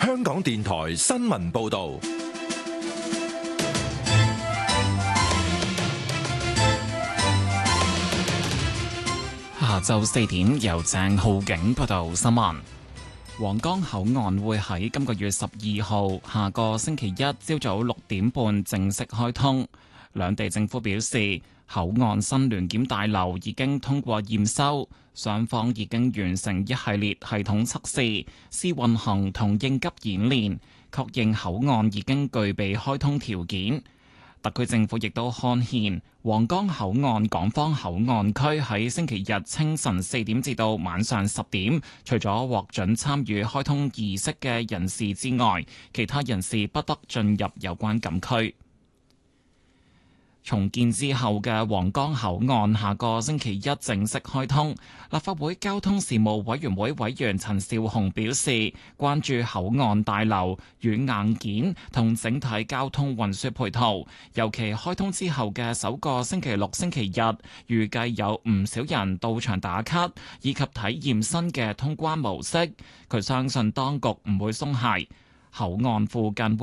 香港電台新聞報道。 下晝4點，由鄭浩景報道新聞。皇崗口岸會喺今個月12號下個星期一朝早6點半正式開通。兩地政府表示，口岸新聯檢大樓已經通過驗收，雙方已經完成一系列系統測試、試運行同應急演練，確認口岸已經具備開通條件。特區政府亦都刊憲，皇崗口岸港方口岸區喺星期日清晨4點至到晚上10點，除咗獲准參與開通儀式嘅人士之外，其他人士不得進入有關禁區。重建之後嘅皇崗口岸下個星期一正式開通。立法會交通事務委員會委員陳紹雄表示，關注口岸大樓軟硬件同整體交通運輸配套，尤其開通之後嘅首個星期六、星期日，預計有唔少人到場打卡，以及體驗新嘅通關模式。佢相信當局唔會鬆懈。口岸附近